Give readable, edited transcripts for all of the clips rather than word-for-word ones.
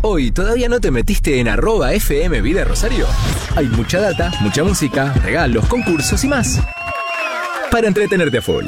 Hoy todavía no te metiste en @FM Vida Rosario. Hay mucha data, mucha música, regalos, concursos y más para entretenerte a full.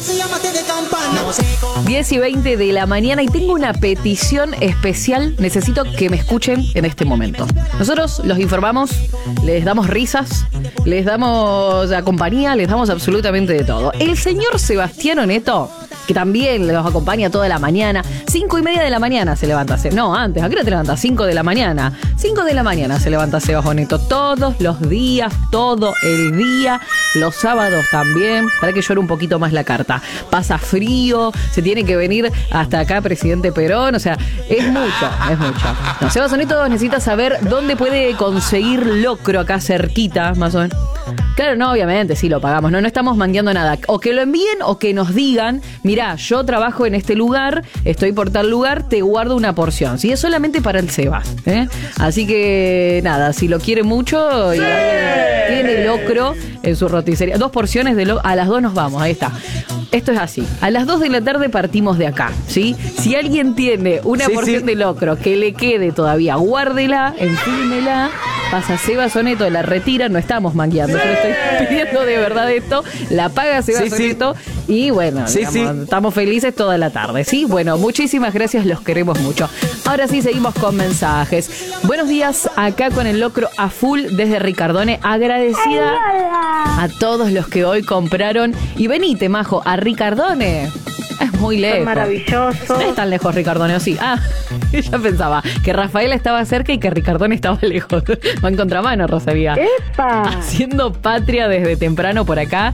10:20 de la mañana y tengo una petición especial. Necesito que me escuchen en este momento. Nosotros los informamos, les damos risas, les damos compañía, les damos absolutamente de todo. El señor Sebastián Oneto, que también los acompaña toda la mañana, 5:30 de la mañana se levanta. No, antes, ¿a qué hora te levantas? 5 de la mañana. 5 de la mañana se levanta Sebastián Oneto todos los días, todo el día, los sábados también. Para que llore un poquito más la carta. Pasa frío, se tiene que venir hasta acá presidente Perón, o sea, es mucho. No, Sebastián Oneto necesita saber dónde puede conseguir locro acá cerquita, más o menos. Claro, no, obviamente, sí lo pagamos, no estamos mangueando nada. O que lo envíen o que nos digan, mirá, yo trabajo en este lugar, estoy por tal lugar, te guardo una porción. Si es solamente para el Sebas, ¿eh? Así que, nada, si lo quiere mucho y tiene locro en su roticería. 2 porciones de locro, a las 2 nos vamos, ahí está. Esto es así, a las 2 de la tarde partimos de acá, ¿sí? Si alguien tiene una porción de locro que le quede todavía, guárdela, enfímela, pasa Sebas Oneto, la retira, no estamos mangueando, yo le estoy pidiendo de verdad esto, la paga Sebas Oneto y bueno, estamos felices toda la tarde, ¿sí? Bueno, muchísimas gracias, los queremos mucho. Ahora sí, seguimos con mensajes. Buenos días, acá con el locro a full desde Ricardone, agradecida a todos los que hoy compraron. Y venite, Majo, a Ricardone. Es muy lejos. Es maravilloso. No es tan lejos Ricardone, ¿o sí? Ah, ya pensaba que Rafaela estaba cerca y que Ricardone estaba lejos. Va en contramano, Rosalía. ¡Epa! Haciendo patria desde temprano por acá.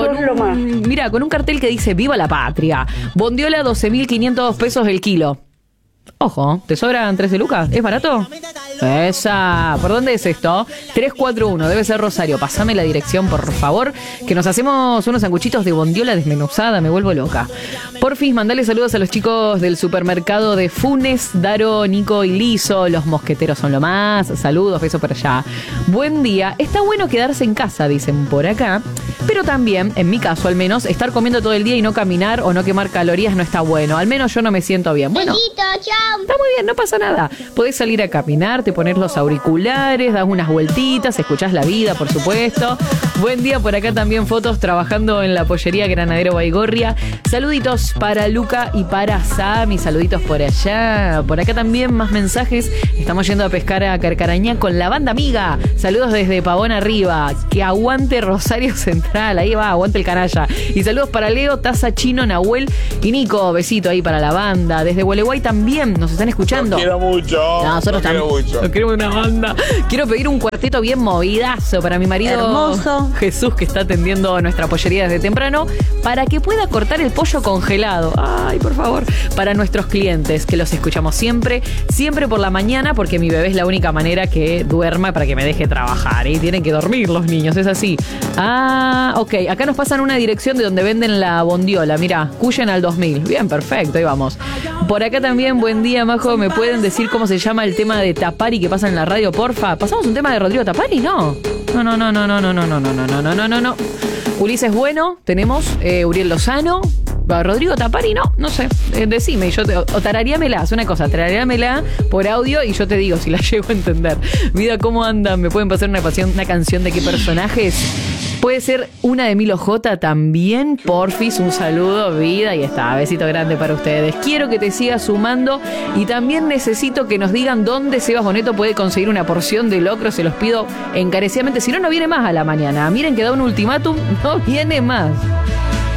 Mira, con un cartel que dice ¡Viva la patria! Bondiola, 12.500 pesos el kilo. Ojo, ¿te sobran 13 lucas? ¿Es barato? Esa. ¿Por dónde es esto? 341, debe ser Rosario. Pásame la dirección, por favor, que nos hacemos unos sanguchitos de bondiola desmenuzada, me vuelvo loca. Porfis, mandale saludos a los chicos del supermercado de Funes, Daro, Nico y Liso. Los mosqueteros son lo más. Saludos, besos por allá. Buen día. Está bueno quedarse en casa, dicen por acá. Pero también, en mi caso al menos, estar comiendo todo el día y no caminar o no quemar calorías no está bueno. Al menos yo no me siento bien. Bueno, está muy bien, no pasa nada. Podés salir a caminar, te pones los auriculares, das unas vueltitas, escuchás la vida, por supuesto. Buen día por acá también, fotos trabajando en la pollería Granadero Baigorria. Saluditos para Luca y para Sami, saluditos por allá. Por acá también más mensajes. Estamos yendo a pescar a Carcarañá con la banda amiga. Saludos desde Pavón arriba. Que aguante Rosario Central. Ahí va, aguante el canalla. Y saludos para Leo, Taza, Chino, Nahuel y Nico. Besito ahí para la banda. Desde Gualeguay también nos están escuchando. Los quiero mucho. Nosotros también. Nos queremos una banda. Quiero pedir un cuarteto bien movidazo para mi marido hermoso Jesús, que está atendiendo nuestra pollería desde temprano, para que pueda cortar el pollo congelado. Ay, por favor. Para nuestros clientes, que los escuchamos siempre por la mañana, porque mi bebé es la única manera que duerma para que me deje trabajar. Y tienen que dormir los niños, es así. Ah, ok. Acá nos pasan una dirección de donde venden la bondiola. Mirá, Cuyen al 2000. Bien, perfecto, ahí vamos. Por acá también, buen día, Majo. ¿Me pueden decir cómo se llama el tema de Tapari que pasa en la radio, porfa? ¿Pasamos un tema de Rodrigo Tapari? No. No. Ulises Bueno, tenemos Uriel Lozano. Rodrigo Tapari, no sé. Decime, o tararíamela, haz una cosa, tararíamela por audio y yo te digo si la llego a entender. Vida, ¿cómo andan? ¿Me pueden pasar una canción de qué personajes? Puede ser una de Milo J también, porfis, un saludo, vida, y está, besito grande para ustedes. Quiero que te sigas sumando y también necesito que nos digan dónde Sebas Oneto puede conseguir una porción de locro, se los pido encarecidamente, si no, no viene más a la mañana. Miren que da un ultimátum, no viene más.